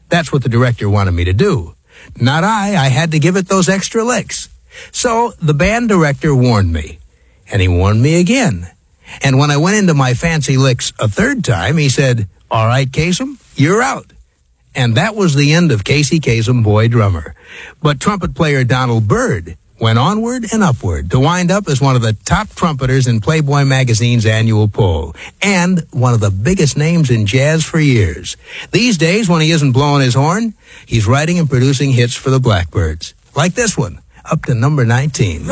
That's what the director wanted me to do. Not I had to give it those extra licks. So the band director warned me, and he warned me again. And when I went into my fancy licks a third time, he said, "All right, Kasem, you're out." And that was the end of Casey Kasem, boy drummer. But trumpet player Donald Byrd went onward and upward to wind up as one of the top trumpeters in Playboy magazine's annual poll, and one of the biggest names in jazz for years. These days, when he isn't blowing his horn, he's writing and producing hits for the Blackbyrds, like this one, up to number 19.